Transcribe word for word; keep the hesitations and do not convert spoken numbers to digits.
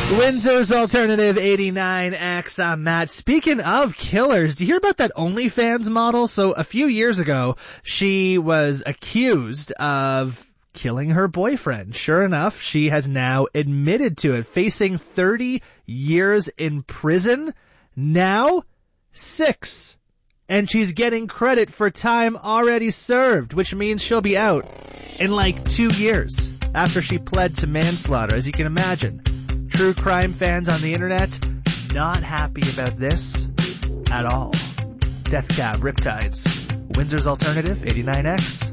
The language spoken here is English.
Windsor's Alternative eighty-nine X. I'm Matt. Speaking of killers, do you hear about that OnlyFans model? So a few years ago, she was accused of killing her boyfriend. Sure enough, she has now admitted to it, facing thirty years in prison. Now, six. And she's getting credit for time already served, which means she'll be out in like two years after she pled to manslaughter, as you can imagine. True crime fans on the internet, not happy about this at all. Death Cab, Riptides, Windsor's Alternative eighty-nine X.